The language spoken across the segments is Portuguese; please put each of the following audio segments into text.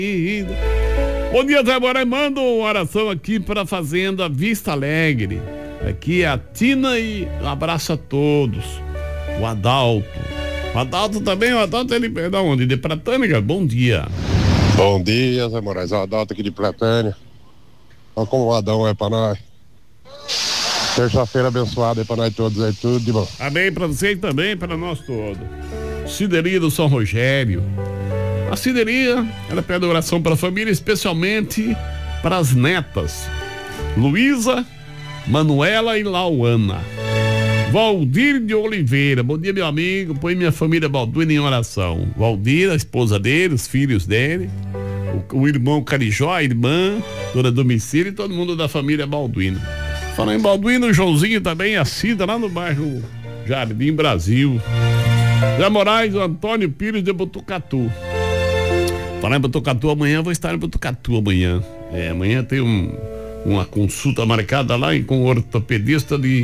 Bom dia, Zé Moraes. Manda uma oração aqui para a Fazenda Vista Alegre. Aqui é a Tina e um abraço a todos. O Adalto. O Adalto também, o Adalto ele é da onde? De Pratânia? Bom dia. Bom dia, Zé Moraes. O Adalto aqui de Pratânia. Olha como o Adão é pra nós. Terça-feira abençoada aí pra nós todos aí, tudo de bom. Amém pra você e também para nós todos. Cideria do São Rogério. A Cideria, ela pede oração para a família, especialmente para as netas. Luísa, Manuela e Lauana. Valdir de Oliveira. Bom dia, meu amigo. Põe minha família Balduino em oração. Valdir, a esposa dele, os filhos dele. O irmão Carijó, a irmã, dona Domicílio e todo mundo da família Balduino. Falando em Balduino, o Joãozinho também, a Cida, lá no bairro Jardim Brasil. Zé Moraes, o Antônio Pires de Botucatu. Falar em Botucatu, amanhã eu vou estar em Botucatu amanhã. Amanhã tem uma consulta marcada lá com o ortopedista de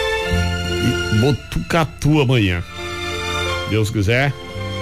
Botucatu amanhã. Deus quiser.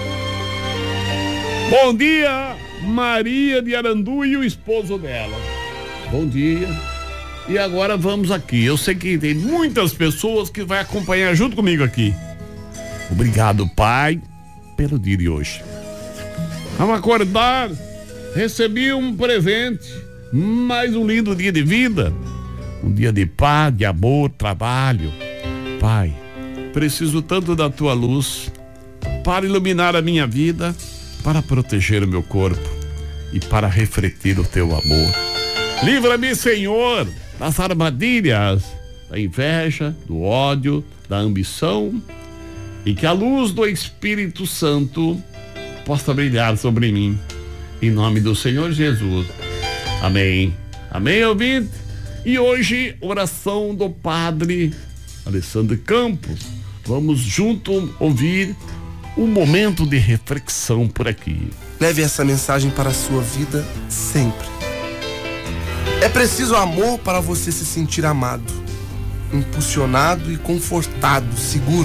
Bom dia, Maria de Arandu e o esposo dela. Bom dia. E agora vamos aqui. Eu sei que tem muitas pessoas que vai acompanhar junto comigo aqui. Obrigado, Pai, pelo dia de hoje. Vamos acordar, recebi um presente, mais um lindo dia de vida, um dia de paz, de amor, trabalho. Pai, preciso tanto da tua luz para iluminar a minha vida, para proteger o meu corpo e para refletir o teu amor. Livra-me, Senhor, das armadilhas, da inveja, do ódio, da ambição, e que a luz do Espírito Santo possa brilhar sobre mim, em nome do Senhor Jesus. Amém. Amém, ouvinte? E hoje, oração do Padre Alessandro Campos. Vamos junto ouvir um momento de reflexão por aqui. Leve essa mensagem para a sua vida sempre. É preciso amor para você se sentir amado, impulsionado e confortado, seguro.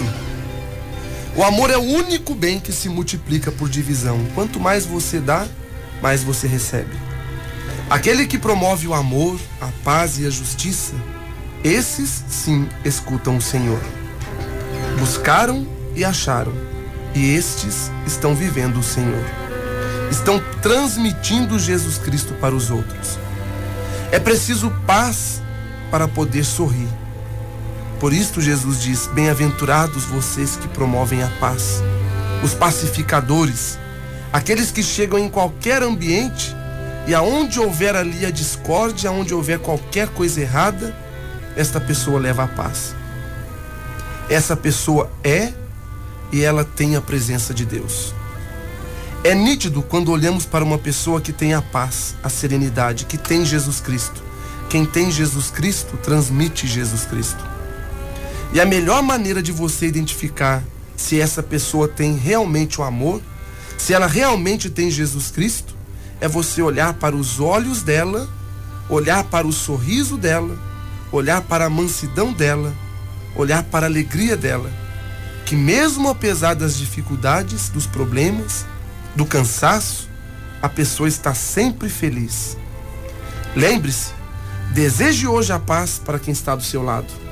O amor é o único bem que se multiplica por divisão. Quanto mais você dá, mais você recebe. Aquele que promove o amor, a paz e a justiça, esses sim escutam o Senhor. Buscaram e acharam, e estes estão vivendo o Senhor. Estão transmitindo Jesus Cristo para os outros. É preciso paz para poder sorrir. Por isto Jesus diz: bem-aventurados vocês que promovem a paz, os pacificadores, aqueles que chegam em qualquer ambiente e aonde houver ali a discórdia, aonde houver qualquer coisa errada, esta pessoa leva a paz. Essa pessoa e ela tem a presença de Deus. É nítido quando olhamos para uma pessoa que tem a paz, a serenidade, que tem Jesus Cristo. Quem tem Jesus Cristo transmite Jesus Cristo. E a melhor maneira de você identificar se essa pessoa tem realmente o amor, se ela realmente tem Jesus Cristo, é você olhar para os olhos dela, olhar para o sorriso dela, olhar para a mansidão dela, olhar para a alegria dela, que mesmo apesar das dificuldades, dos problemas, do cansaço, a pessoa está sempre feliz. Lembre-se, deseje hoje a paz para quem está do seu lado.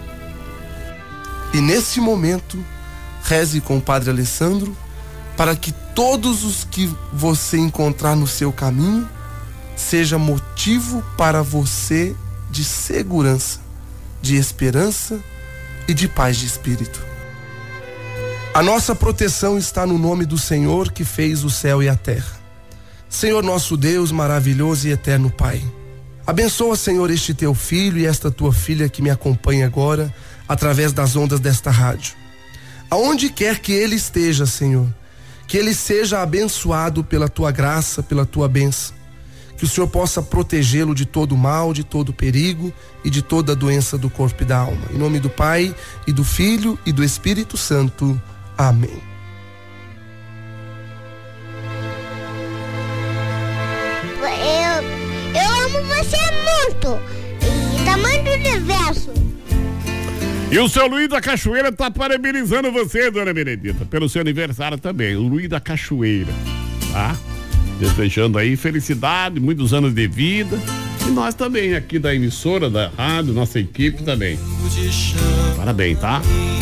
E nesse momento, reze com o Padre Alessandro para que todos os que você encontrar no seu caminho seja motivo para você de segurança, de esperança e de paz de espírito. A nossa proteção está no nome do Senhor que fez o céu e a terra. Senhor nosso Deus, maravilhoso e eterno Pai, abençoa, Senhor, este teu filho e esta tua filha que me acompanha agora através das ondas desta rádio. Aonde quer que ele esteja, Senhor, que ele seja abençoado pela tua graça, pela tua bênção. Que o Senhor possa protegê-lo de todo mal, de todo perigo e de toda doença do corpo e da alma. Em nome do Pai, e do Filho, e do Espírito Santo. Amém. Eu amo você muito. E tamanho do universo. E o seu Luiz da Cachoeira tá parabenizando você, dona Benedita, pelo seu aniversário também. O Luiz da Cachoeira, tá? Desejando aí felicidade, muitos anos de vida. E nós também aqui da emissora, da rádio, nossa equipe também. Parabéns, tá?